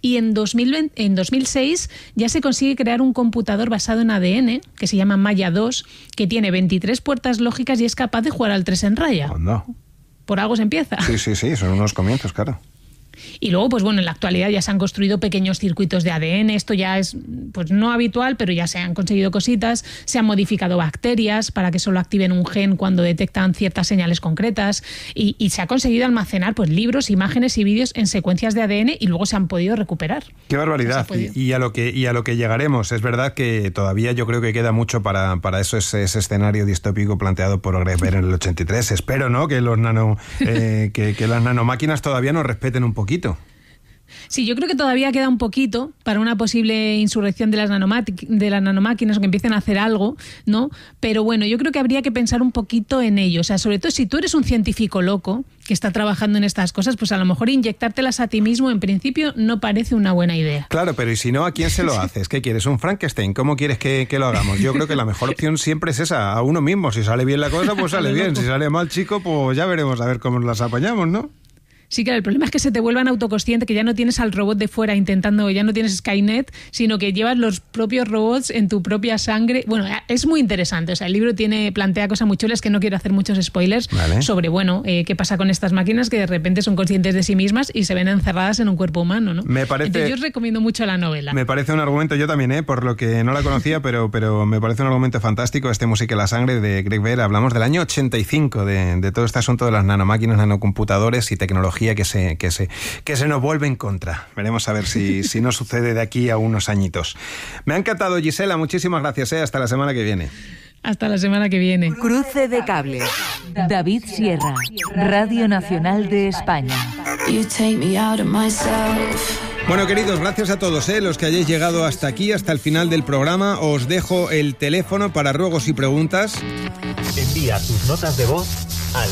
y en 2006 ya se consigue crear un computador basado en ADN, que se llama Maya 2, que tiene 23 puertas lógicas y es capaz de jugar al 3 en raya. Oh, no. Por algo se empieza. Sí, son unos comienzos, claro. Y luego, pues bueno, en la actualidad ya se han construido pequeños circuitos de ADN. Esto ya es, pues no habitual, pero ya se han conseguido cositas. Se han modificado bacterias para que solo activen un gen cuando detectan ciertas señales concretas. Y se ha conseguido almacenar pues libros, imágenes y vídeos en secuencias de ADN y luego se han podido recuperar. ¡Qué barbaridad! Y a lo que llegaremos. Es verdad que todavía yo creo que queda mucho para eso, ese escenario distópico planteado por Greg Bear en el 83. Espero, ¿no?, que que las nanomáquinas todavía nos respeten un poquito. Sí, yo creo que todavía queda un poquito para una posible insurrección de las nanomáquinas o que empiecen a hacer algo, ¿no? Pero bueno, yo creo que habría que pensar un poquito en ello. O sea, sobre todo si tú eres un científico loco que está trabajando en estas cosas, pues a lo mejor inyectártelas a ti mismo en principio no parece una buena idea. Claro, pero ¿y si no, a quién se lo haces? ¿Qué quieres? ¿Un Frankenstein? ¿Cómo quieres que lo hagamos? Yo creo que la mejor opción siempre es esa, a uno mismo. Si sale bien la cosa, pues sale bien. Si sale mal, chico, pues ya veremos a ver cómo las apañamos, ¿no? Sí, claro, el problema es que se te vuelvan autoconsciente, que ya no tienes al robot de fuera intentando, ya no tienes Skynet, sino que llevas los propios robots en tu propia sangre. Bueno, es muy interesante, o sea, el libro plantea cosas muy chulas, que no quiero hacer muchos spoilers, ¿vale?, sobre, bueno, qué pasa con estas máquinas que de repente son conscientes de sí mismas y se ven encerradas en un cuerpo humano, ¿no? Entonces yo os recomiendo mucho la novela. Me parece un argumento, yo también, por lo que no la conocía, pero me parece un argumento fantástico, Música y la sangre de Greg Bear. Hablamos del año 85, de todo este asunto de las nanomáquinas, nanocomputadores y tecnología que se nos vuelve en contra. Veremos a ver si no sucede de aquí a unos añitos. Me ha encantado, Gisela, muchísimas gracias. Hasta la semana que viene. Hasta la semana que viene. Cruce de cables. David Sierra, Radio Nacional de España. Bueno, queridos, gracias a todos, los que hayáis llegado hasta aquí, hasta el final del programa. Os dejo el teléfono para ruegos y preguntas. Envía tus notas de voz al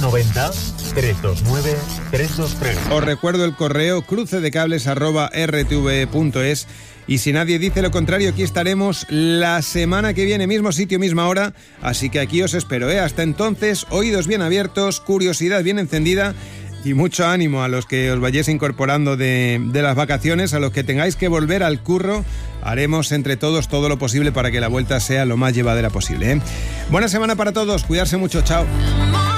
690-329-323. Os recuerdo el correo crucedecables@rtve.es. Y si nadie dice lo contrario, aquí estaremos la semana que viene, mismo sitio, misma hora. Así que aquí os espero, Hasta entonces, oídos bien abiertos, curiosidad bien encendida y mucho ánimo a los que os vayáis incorporando de las vacaciones, a los que tengáis que volver al curro. Haremos entre todos todo lo posible para que la vuelta sea lo más llevadera posible, Buena semana para todos, cuidarse mucho, chao.